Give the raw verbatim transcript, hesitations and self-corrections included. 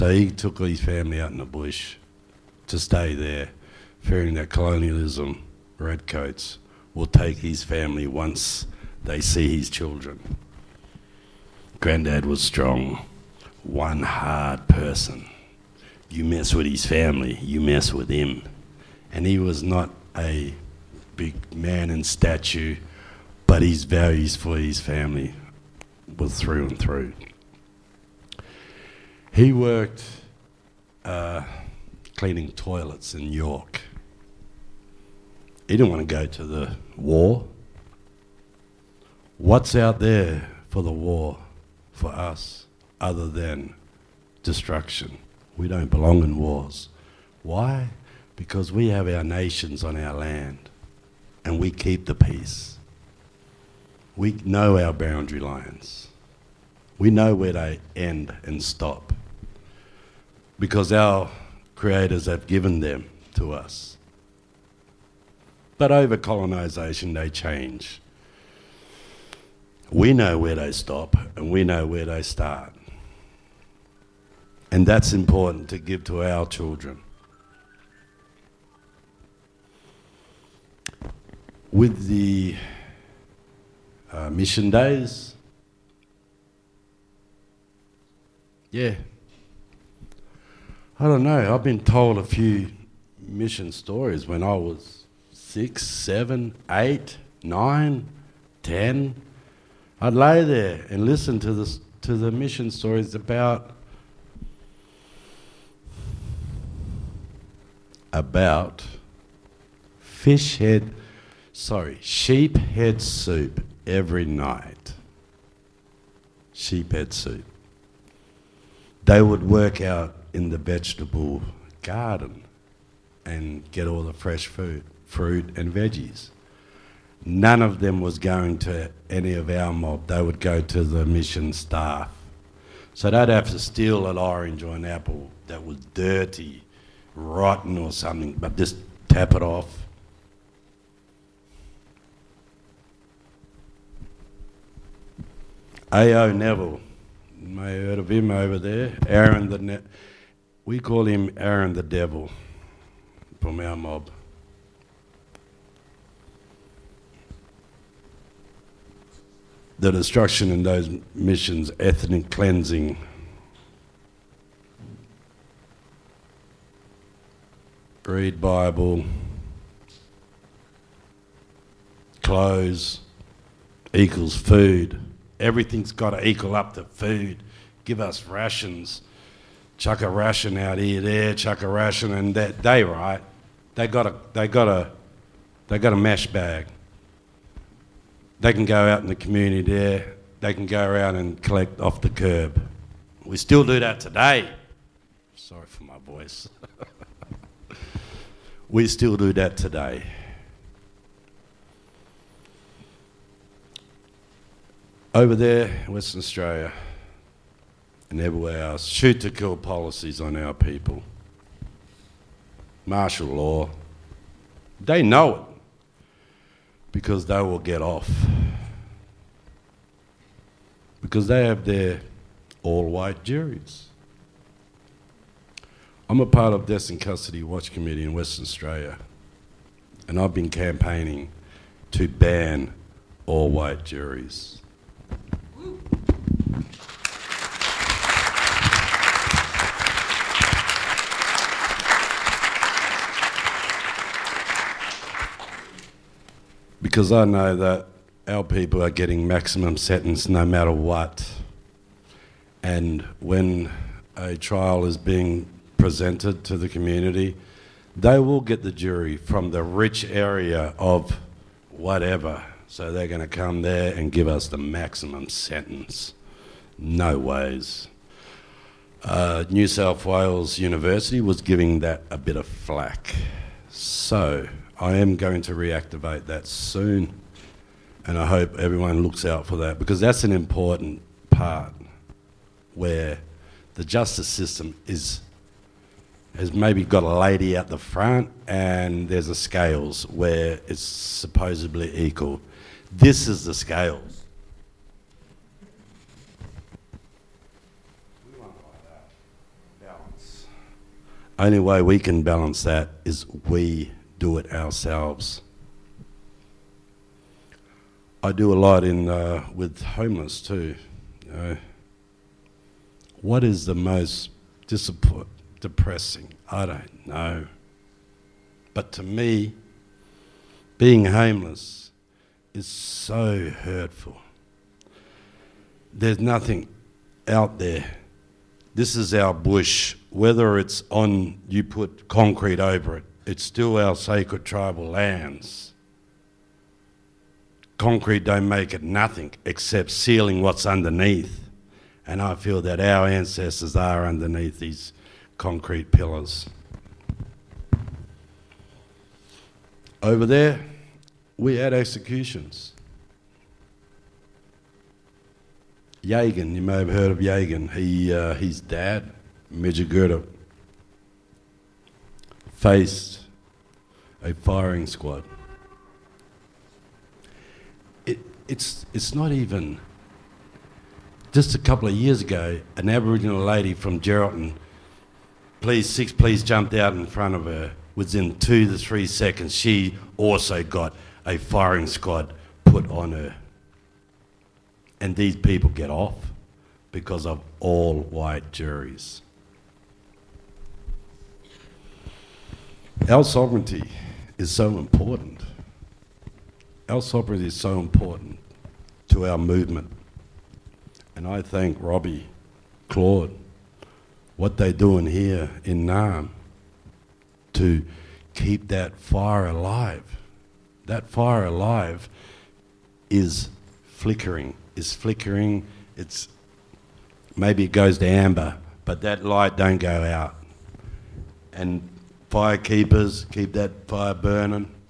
So he took his family out in the bush to stay there, fearing that colonialism, redcoats, will take his family once they see his children. Granddad was strong, one hard person. You mess with his family, you mess with him. And he was not a big man in stature, but his values for his family were through and through. He worked uh, cleaning toilets in York. He didn't want to go to the war. What's out there for the war for us other than destruction? We don't belong in wars. Why? Because we have our nations on our land and we keep the peace. We know our boundary lines. We know where they end and stop because our creators have given them to us. But over colonisation, they change. We know where they stop and we know where they start. And that's important to give to our children. With the uh, mission days, yeah, I don't know, I've been told a few mission stories when I was six, seven, eight, nine, ten. I'd lay there and listen to the, to the mission stories about about fish head, sorry, sheep head soup every night. Sheep head soup. They would work out in the vegetable garden and get all the fresh food, fruit and veggies. None of them was going to any of our mob. They would go to the mission staff. So they'd have to steal an orange or an apple that was dirty, rotten or something, but just tap it off. A O Neville, you may have heard of him over there. Aaron the ne- we call him Aaron the Devil from our mob. The destruction in those missions, ethnic cleansing, read Bible, clothes equals food. Everything's got to equal up to food. Give us rations. Chuck a ration out here, there. Chuck a ration, and that they right. They got a. They got a. They got a mesh bag. They can go out in the community there. They can go around and collect off the curb. We still do that today. Sorry for my voice. We still do that today. Over there in Western Australia and everywhere else, shoot to kill policies on our people. Martial law. They know it because they will get off. Because they have their all-white juries. I'm a part of Deaths in Custody Watch Committee in Western Australia, and I've been campaigning to ban all-white juries. Because I know that our people are getting maximum sentence no matter what. And when a trial is being presented to the community, they will get the jury from the rich area of whatever. So they're going to come there and give us the maximum sentence. No ways. Uh, New South Wales University was giving that a bit of flack. So I am going to reactivate that soon, and I hope everyone looks out for that, because that's an important part where the justice system is has maybe got a lady at the front and there's a scales where it's supposedly equal. This is the scales. We won't like that. Our balance. Only way we can balance that is we do it ourselves. I do a lot in uh, with homeless too. You know, what is the most disappoint, depressing? I don't know. But to me, being homeless is so hurtful. There's nothing out there. This is our bush. Whether it's on, you put concrete over it, it's still our sacred tribal lands. Concrete don't make it nothing except sealing what's underneath. And I feel that our ancestors are underneath these concrete pillars. Over there, we had executions. Yagan, you may have heard of Yagan. He, uh, his dad, Medjugorje, faced a firing squad. It, it's, it's not even... Just a couple of years ago, an Aboriginal lady from Geraldton, please, six police jumped out in front of her. Within two to three seconds, she also got a firing squad put on her. And these people get off because of all white juries. Our sovereignty is so important. Our sovereignty is so important to our movement. And I thank Robbie, Claude, what they're doing here in Naarm to keep that fire alive. That fire alive is flickering, is flickering. It's, maybe it goes to amber, but that light don't go out. And fire keepers keep that fire burning.